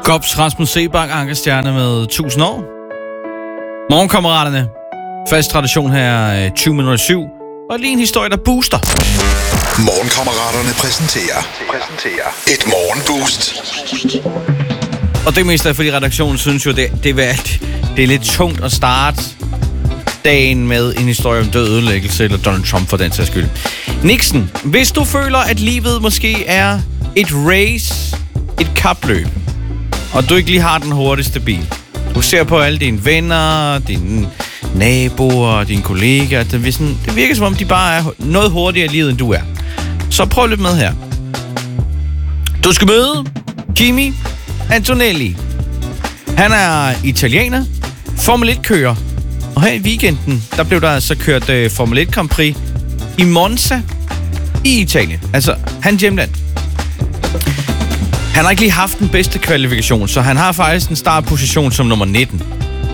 Gops Rasmus Seebach, ankerstjerne med 1000 år. Morgenkammeraterne. Fast tradition her 20:07. Og lige en historie, der booster. Morgenkammeraterne præsenterer et morgenboost. Og det mest er, fordi redaktionen synes jo, det er lidt tungt at starte dagen med en historie om død, ødelæggelse eller Donald Trump for den sags skyld. Nixon, hvis du føler, at livet måske er et race, et kapløb, og du ikke lige har den hurtigste bil. Du ser på alle dine venner, dine naboer, dine kollegaer. Det virker som om, de bare er noget hurtigere i livet, end du er. Så prøv lidt med her. Du skal møde Kimi Antonelli. Han er italiener, Formel 1-kører. Og her i weekenden, der blev der altså kørt Formel 1 Grand Prix i Monza i Italien. Altså, hans hjemland. Han har ikke lige haft den bedste kvalifikation, så han har faktisk en startposition som nummer 19.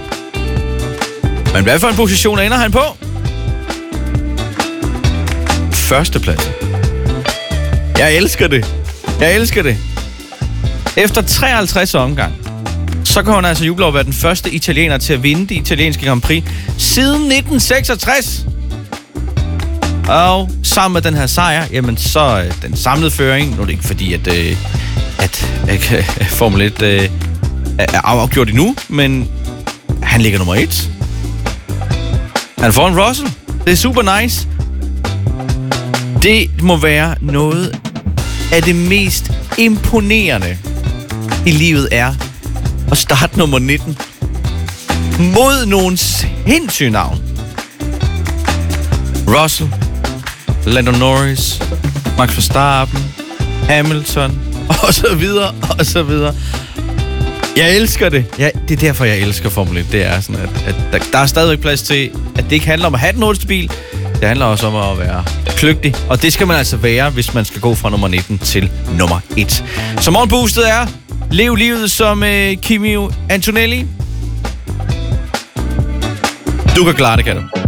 Men hvad for en position ender han på? Førsteplads. Jeg elsker det. Efter 53 omgang, så kan han altså juble over at være den første italiener til at vinde det italienske Grand Prix siden 1966. Og sammen med den her sejr, jamen så den samlede føring, nu er det ikke fordi, at Formel 1 er afgjort endnu, men han ligger nummer 1. Han får en Russell. Det er super nice. Det må være noget af det mest imponerende i livet er at starte nummer 19 mod nogle sindssyge navn. Russell, Lando Norris, Max Verstappen, Hamilton, og så videre. Jeg elsker det. Ja, det er derfor, jeg elsker Formel 1. Det er sådan, at der er stadigvæk plads til, at det ikke handler om at have den hurtigste bil. Det handler også om at være kløgtig. Og det skal man altså være, hvis man skal gå fra nummer 19 til nummer 1. Så morgenboostet er, lev livet som Kimi Antonelli. Du kan klare det, kan du.